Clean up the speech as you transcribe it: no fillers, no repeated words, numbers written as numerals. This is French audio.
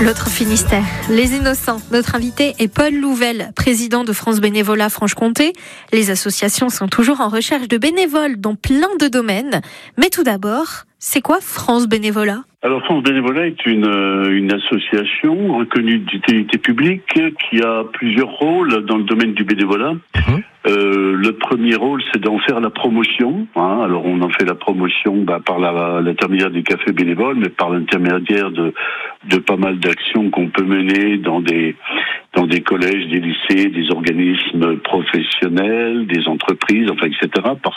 L'autre Finistère, les innocents. Notre invité est Paul Louvel, président de France Bénévolat Franche-Comté. Les associations sont toujours en recherche de bénévoles dans plein de domaines. Mais tout d'abord, c'est quoi France Bénévolat ? Alors France Bénévolat est une association reconnue d'utilité publique qui a plusieurs rôles dans le domaine du bénévolat. Le premier rôle, c'est d'en faire la promotion. Alors on en fait la promotion par l'intermédiaire des cafés bénévoles, mais par l'intermédiaire de pas mal d'actions qu'on peut mener dans des collèges, des lycées, des organismes professionnels, des entreprises, etc.